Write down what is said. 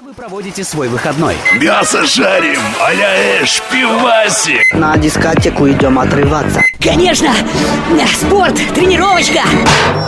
вы проводите свой выходной? Мясо жарим, а-ля пивасик. На дискотеку идем отрываться. Конечно! Спорт, тренировочка!